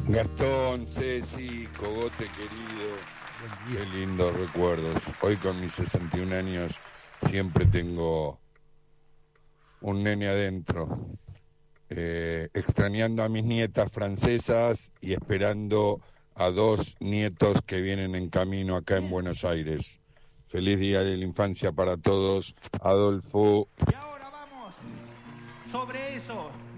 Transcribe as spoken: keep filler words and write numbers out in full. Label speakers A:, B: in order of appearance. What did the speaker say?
A: Gastón, Ceci, Cogote querido, qué lindos recuerdos. Hoy con mis sesenta y un años siempre tengo un nene adentro, eh, extrañando a mis nietas francesas y esperando a dos nietos que vienen en camino acá en Buenos Aires. Feliz Día de la Infancia para todos, Adolfo.